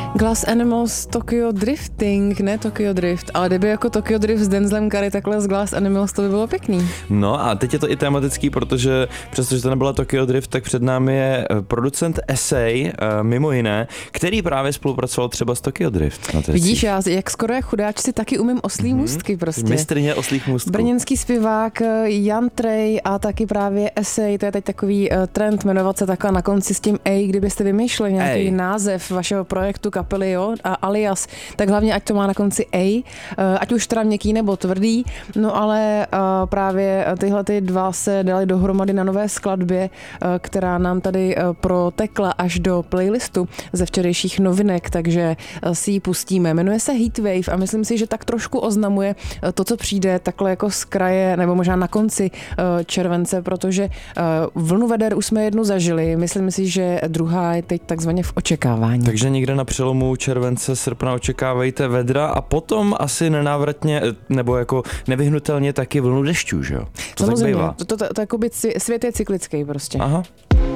Glass Animals Tokyo Drifting, ne Tokyo Drift, ale kdyby jako Tokyo Drift s Denzlem Curry, takhle z Glass Animals, to by bylo pěkný. No a teď je to i tematický, protože přestože to nebyla Tokyo Drift, tak před námi je producent Essay, mimo jiné, který právě spolupracoval třeba s Tokyo Drift. Vidíš, já jak skoro jak chudáč si taky umím oslí můstky prostě. Mistryně oslých můstků. Brněnský zpěvák Jan Trej a taky právě Essay, to je teď takový trend jmenovat se takhle na konci s tím A, kdybyste vymýšleli nějaký název vašeho projektu kapely, jo, a alias, tak hlavně ať to má na konci A, ať už teda měkký nebo tvrdý, no ale právě tyhle ty dva se dali dohromady na nové skladbě, která nám tady protekla až do playlistu ze včerejších novinek, takže si ji pustíme. Jmenuje se Heatwave a myslím si, že tak trošku oznamuje to, co přijde takhle jako z kraje, nebo možná na konci července, protože vlnu veder už jsme jednu zažili, myslím si, že druhá je teď takzvaně v očekávání. Takže někde na přelomu července, srpna očekávejte vedra a potom asi nenávratně, nebo jako nevyhnutelně taky vlnu dešťů, že jo? To samozřejmě, tak bývá. to jako svět je cyklický prostě. Aha.